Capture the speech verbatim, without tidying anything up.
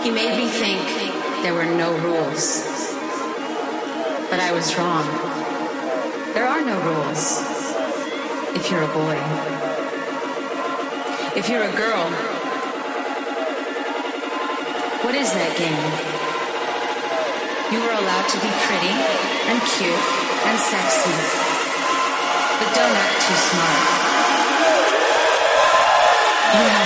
He made me think there were no rules. But I was wrong. There are no rules if you're a boy. If you're a girl, what is that game? You were allowed to be pretty and cute and sexy, but don't act too smart. You have